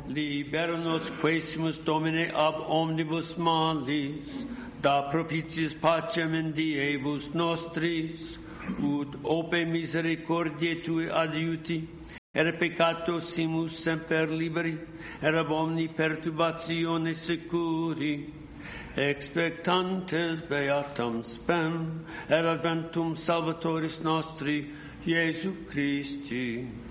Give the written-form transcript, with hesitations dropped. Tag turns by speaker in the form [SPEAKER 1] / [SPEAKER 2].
[SPEAKER 1] libera nos quaesimus Domine ab omnibus malis, da propitiis pacem in diebus nostris, ut ope misericordiae Tui adiuti, et peccatosimus semper liberi, et ab omni perturbatione securi, expectantes beatam spem, et adventum Salvatoris nostri, Iesu Christi.